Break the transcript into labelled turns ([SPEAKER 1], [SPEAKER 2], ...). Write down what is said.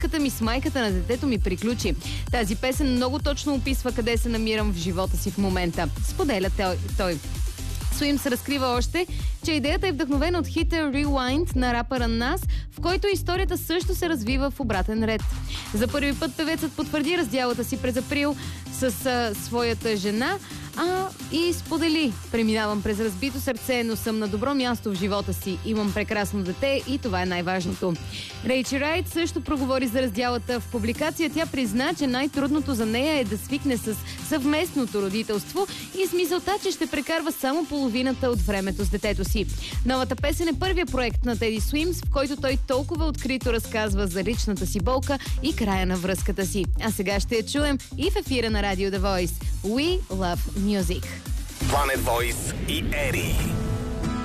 [SPEAKER 1] Връзката ми с майката на детето ми приключи. Тази песен много точно описва къде се намирам в живота си в момента. Споделя той. Суимс разкрива още, че идеята е вдъхновена от хита Rewind на рапъра Нас, в който историята също се развива в обратен ред. За първи път певецът потвърди раздялата си през април с своята жена, и сподели: преминавам през разбито сърце, но съм на добро място в живота си. Имам прекрасно дете и това е най-важното. Рейчи Райт също проговори за раздялата. В публикация тя призна, че най-трудното за нея е да свикне с съвместното родителство и с мисълта, че ще прекарва само половината от времето с детето си. Новата песен е първия проект на Теди Суимс, в който той толкова открито разказва за личната си болка и края на връзката си. А сега ще я чуем и в ефира на Radio The Voice. We love music.
[SPEAKER 2] Planet Voice и Ери.